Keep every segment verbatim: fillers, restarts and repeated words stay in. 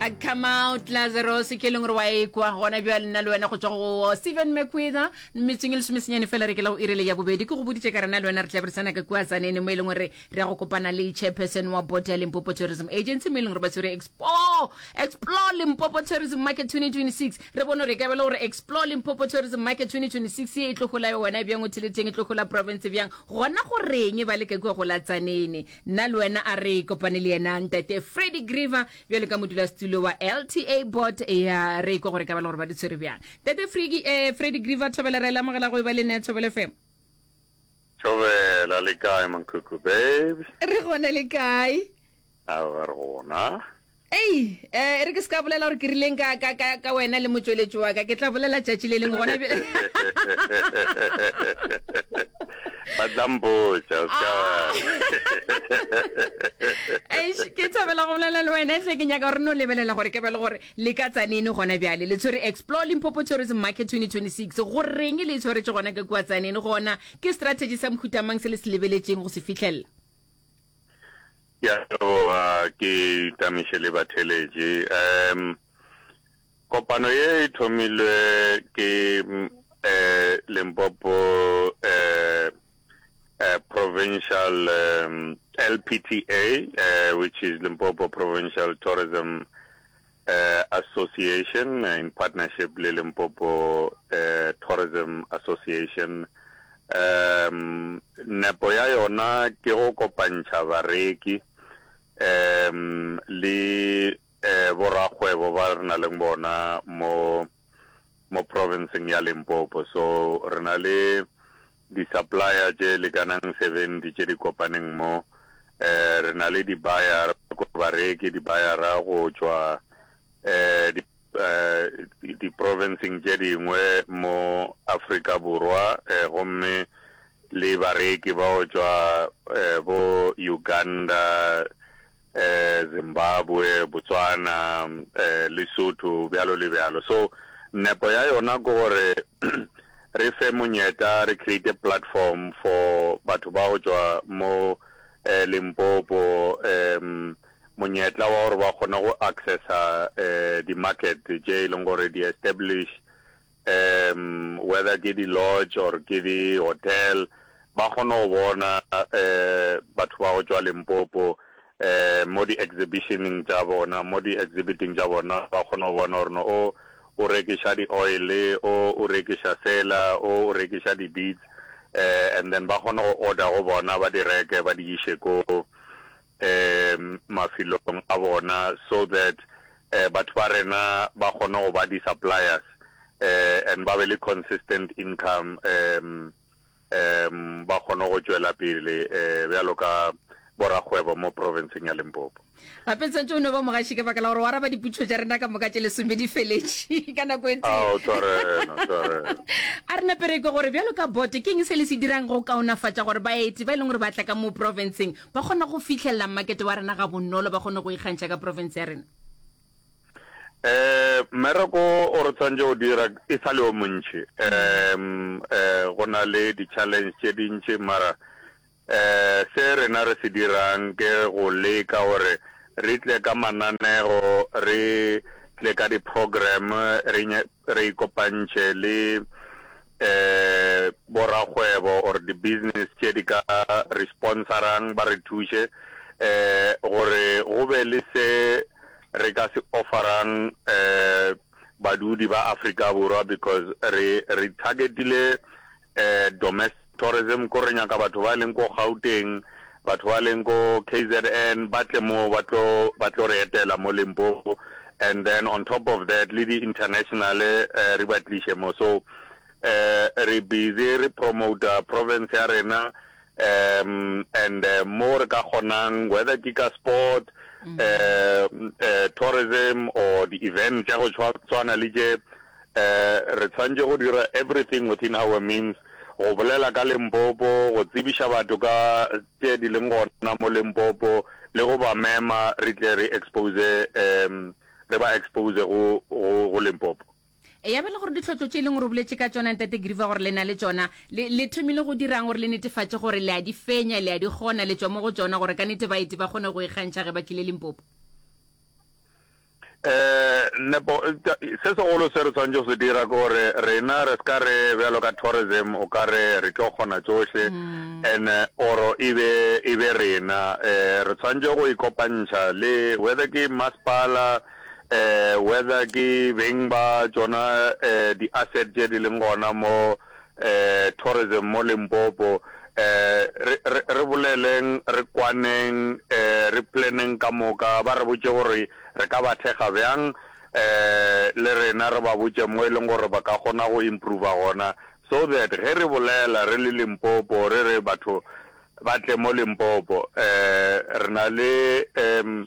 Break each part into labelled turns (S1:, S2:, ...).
S1: a come out Lazarus ke leng re wa e kwa gona bja nna le wena go tswa go Stephen McQueen metseng le semesenyane fela re ke la go irele ya bobedi ke go boditse ka rena le wena re tla beresana ka kwa tsanene mo eleng re re go kopana le chairperson wa board ya Limpopo Tourism Agency mo eleng re ba tsere explore explore Limpopo Tourism Market twenty twenty-six re bona re ka bela gore explore Limpopo Tourism Market twenty twenty-six e tlogola yo wena bjang o tleteng e tlogola province bjang gona go reng ba le ke go la tsanene nna le wena a re kopane le yena ntate Freddie Griver bjale ka modula studio wa L T A board ya re go gore ka bala gore ba di tsere bjang tete Freddie eh Freddie Griver thobela re la mogela go ba le ne thobela F M
S2: thobela le kae mankuku babe
S1: re gona le kae
S2: a re gona
S1: Ei eh re ke ska bolela gore ke rileng ka ka ka wena le motsweletsi wa ka ke tla bolela tšatši le leng gona
S2: Badambo tšaka
S1: Ei ke tsabela go bolela le wena tle ke nyaka gore no lebelela gore ke bele gore le ka tsanene gona bjale le tsore explore Limpopo Tourism Market twenty twenty-six go reng le tsore gona ka kwa tsanene gona ke strategy sa mkhutamang se le se lebeletseng go se fitlhella
S2: ya so ke tamishele batheleji um kopano ye thomilwe ke eh Limpopo eh uh, provincial um, L P T A uh, which is Limpopo Provincial Tourism uh, Association in partnership with Limpopo uh, Tourism Association um nepo ya yona ke go kopantša bareki um le eh borakgwebo ba rena le bona mo mo provinceng ya Limpopo so rena le di supplier je le kanang seven di je di kopaneng mo eh rena le di buyer go bareki di buyer go tswa eh di eh di provinceng je dingwe mo Africa Borwa eh gomme le bareki ba go tswa eh bo Uganda eh Zimbabwe Botswana eh Lesotho bjalo le bjalo so nepo ya yona go gore re fe monyeta re create a platform for batho ba go tswa mo eh, Limpopo um monyetla wa gore ba kgona go accessa eh, di market je leng gore di establish um whether ke di lodge or ke di hotel ba kgona go bona eh batho ba go tswa Limpopo eh mo di exhibitioning tsa bona mo di exhibiting tsa bona ba kgona go bona gore no o o rekisha di oil o o rekisha sela o o rekisha di beads eh and then ba kgona go order go bona ba di reke ba di ishe ko um mafilong a bona so that eh batho ba rena ba kgona go ba di suppliers eh and ba be le consistent income um um ba kgona go tswela pele eh bjalo ka borakgwebo mo provinceng ya Limpopo
S1: gape tsentse o no ba mogashi ke bakala gore wa raba diputso tša rena ka moka tše lesome di feletše ka nako e
S2: oh tsore no tsore
S1: a re napereke gore bjalo ka bote ke eng se le se dirang go kaonafatša gore baeti ba e leng gore ba tla ka mo provinceng ba kgona go fitlhelela market wa rena ga bonolo ba kgona go ikgantšha ka province ya rena
S2: eh mereko o re tsantse o dira e sa le o montši um eh go na le di challenge tše dintši mara eh se rena re se dirang ke go leka gore re tle ka mananeo re tle ka di program re re kopantše le eh borakgwebo or di business tše di ka responsorang ba re thuše eh gore go be le se re ka se offerang eh badudi ba Africa Borwa because re re targetile eh domestic tourism ko re nyaka batho ba leng ko Gauteng batho ba leng ko K Z N ba tle mo ba tlo ba tlo re etela mo Limpopo and then on top of that le di international uh, re batlishe mo so uh, re busy re promote province ya rena um and uh, more ka khonang whether ke ka sport mm -hmm. uh, uh, tourism or the event ja go tswana le je uh, re tsantse go dira everything within our means go bolela ka Limpopo go tsibisha batho ka tse di leng gona mo Limpopo le go ba mema re tle re expose um re ba expose go go Limpopo
S1: e ya bela gore ditlhotlo tše leng gore boletse ka tsona ntate Griver gore le na le tsona le thomile go dirang gore le netefatse gore le a di fenya le a di gona le tswa mo go tsona gore ka nete ba ite ba kgone go ikgantšha ge ba tlile Limpopo
S2: eh nepo se se golo se re tsantse go se dira gore rena re ska re bjalo ka tourism o ka re re tlo gona tsohle and oro ibe ibe rena eh re tsantse go ikopantsa le whether ke masipala eh whether ke beng ba tsona eh di asset je di leng gona mo eh tourism mo Limpopo eh re boleleng re kwaneng eh re planning ka moka ba re botse gore re ka ba thega bjang eh le rena re ba botse mo eleng gore ba ka gona go improve gona so that ge re bolela re le Limpopo re re batho ba tle mo Limpopo eh re na le em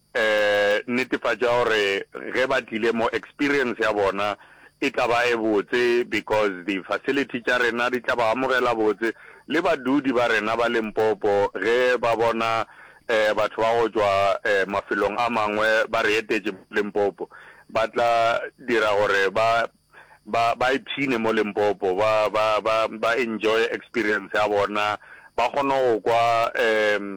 S2: eh netefatsa gore ge ba tlile mo experience ya bona e tla ba e botse because the facility tsa rena di tla ba amogela botse le badudi ba rena ba Limpopo ge ba bona eh batho ba go tswa eh mafelong a mangwe ba re etetse Limpopo ba tla dira gore ba ba ba ipshine mo Limpopo ba ba ba ba enjoy experience ya bona ba gona go kwa em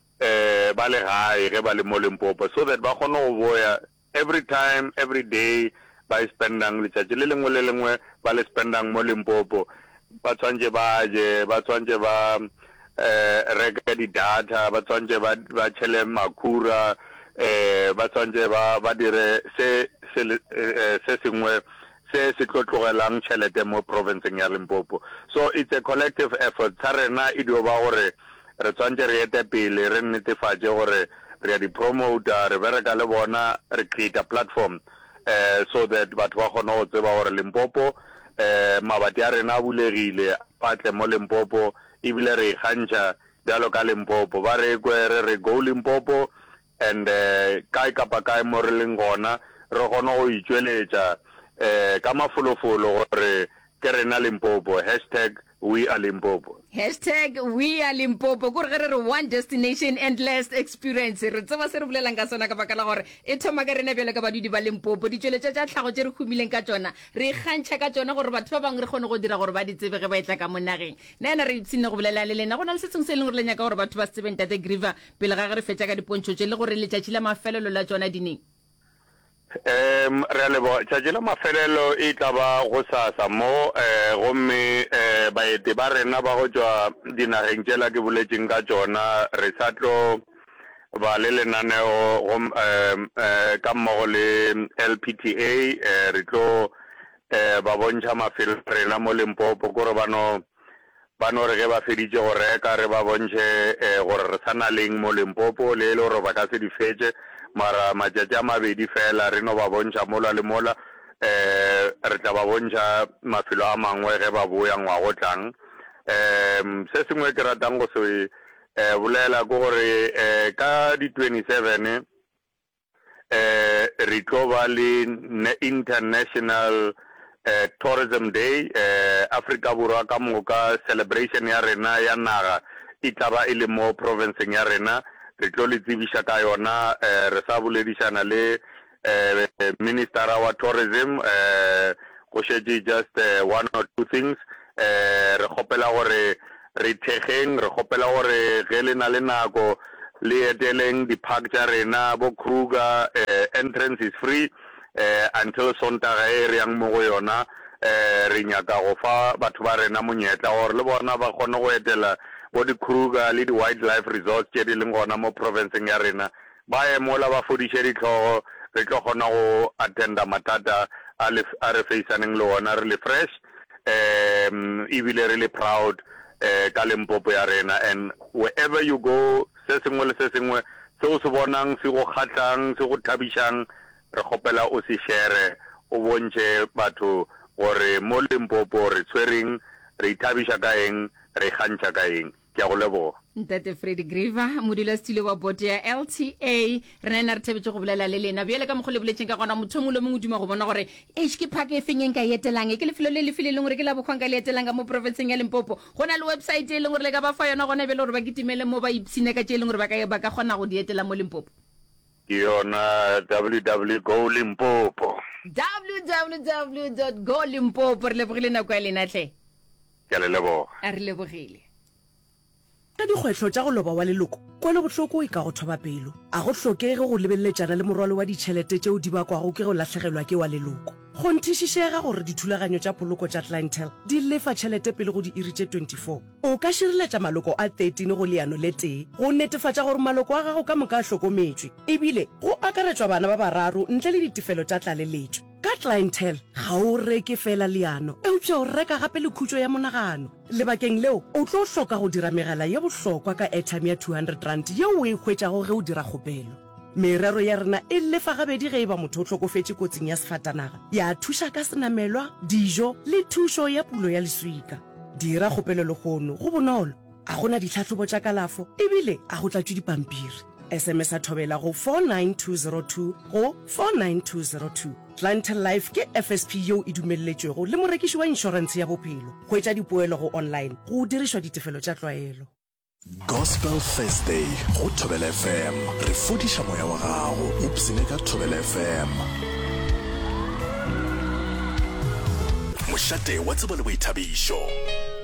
S2: eh ba le gae ge ba le mo Limpopo so that ba gona go boya every time every day ba spendang letsatsi le lengwe le lengwe ba le spendang mo Limpopo ba tswantse ba je ba tswantse ba eh reka di data ba tswantse ba ba tshele makura eh ba tswantse ba ba dire se se se sengwe se se tlotlogelang tšhelete mo provinceng ya Limpopo so it's a collective effort tsa rena e dio ba gore re tswantse re ete pele re netefatse gore re di promote re bereka le bona re create a platform eh so that batho ba gona go tseba gore Limpopo eh mabati a rena bulegile patle mo Limpopo ibile re gantša bjalo ka Limpopo ba re kwe re re go Limpopo and eh kai kapa kai mo re leng gona re gona go itšweletša eh ka mafolofolo gore ke rena Limpopo hashtag we are Limpopo
S1: hashtag we are Limpopo gore re re one destination endless experience re tseba se re bolelang ka sona ka baka la gore e thoma ka rena bjale ka badudi ba Limpopo di tšweletša tša tlhago tše re humileng ka tsona re gantšha ka tsona gore batho ba bangwe re kgone go dira gore ba di tsebe ge ba etla ka mo nageng nna re tsine go bolela le lena go na le setseng se leng gore le nyaka gore batho ba se tsebeng tate Griva pele ga re fetša ka dipontšho tše le gore letšatši la mafelelo la tsona dineng
S2: em re le bo tšatši la mafelelo e tla ba go sasa mo eh gomme eh baeti ba rena ba go tswa dinageng tšela ke boletšeng ka tsona re sa tlo ba le lenaneo eh ka mmogo le L P T A eh re tlo eh ba bontšha mafelo rena mo Limpopo gore ba no ba no re ge ba feditše go reka re ba bontšhe eh gore re sa na leng mo Limpopo le le gore ba ka se di fetse mara matšatši a mabedi fela re no ba bontšha mola le mola eh re tla ba bontšha mafelo a mangwe ge ba boya ngwa go tlang um se sengwe ke ratang go se eh bolela go gore eh ka di twenty-seven eh re tlo ba le international eh tourism day eh Africa Borwa ka moka celebration ya rena ya naga e tla ba ile mo provinceng ya rena re tlo le tsebisha ka yona eh re sa boledišana le eh minister wa tourism eh go shetse just uh, one or two things eh re gopela gore re thegeng re gopela gore ge le na le nako le eteleng di park tša rena bo Kruger eh, entrance is free eh until Sontaga e re yang mo go yona eh re nyaka go fa batho ba rena monyetla gore le bona ba kgone go etela bo di Kruger le di wildlife resorts tše di leng gona mo provinceng ya rena ba e mola ba fodiše ditlhogo re tlo kgona go attenda matata a re feisaneng le ona re le fresh um ebile re le proud eh ka Limpopo ya rena and wherever you go se sengwe le se sengwe se o se bonang se go kgatlang se go thabišang re gopela o se share o bontše batho gore mo Limpopo re tshwereng re ithabiša ka eng re gantšha ka eng ke go leboga
S1: ntate Freddy Griva modulasetulo wa board ya L T A re nna re thebetse go bolela le lena bjale ka mogole boletseng ka gona motho mongwe le mongwe duma go bona gore h ke park e feng ka etelang ke lefelo le lefile leng gore ke la bokgwang ka le etelang ka mo provinceng ya Limpopo go na le website e leng gore le ka ba fa yona gona bjale gore ba kitimele mo ba ipsine ka tše leng gore ba ka ba ka gona go di etela mo Limpopo
S2: ke yona w w w dot go limpopo
S1: w w w dot go limpopo re lebogile nako ya lena tle
S2: ke le leboga
S1: a re lebogile
S3: ka dikgwetlho tša go loba wa leloko kwele bohloko e ka go thoba pelo a go hlokege go lebelletšana le morwalo wa ditšhelete tšeo di bakwago ke go lahlegelwa ke wa leloko go nthišišega gore dithulaganyo tša poloko tša clientele di lefa tšhelete pele go di iri tše twenty-four o ka šireletša maloko a thirteen go leano le tee go netefatša gore maloko a gago ka moka a hlokometšwe ebile go akaretšwa bana ba bararo ntle le ditefelo tša tlaleletšo ka clientele ga o reke fela leano eupša o reka gape le khutšo ya monagano lebakeng leo o tlo hloka go dira megala ye bohlokwa ka airtime ya two hundred rand yeo o e hwetšago ge o dira kgopelo merero ya rena e lefa gabedi ge e ba motho o hlokofetše kotsing ya sefatanaga ya thuša ka senamelwa dijo le thušo ya pulo ya leswika dira kgopelo legono go bonolo a gona ditlhatlhobo tša kalafo ebile a go tlatšwe dipampiri sms a thobela go four nine two zero two go four nine two zero two clientele life ke F S P yeo e dumelletšwego le morekiši wa inšorense ya bophelo go etša dipoelo go online go dirišwa ditefelo tša tlwaelo
S4: Gospel Thursday go Thobela F M re fodiša moya wa gago ipsene ka Thobela F M mošate wa tsebo le boithabišo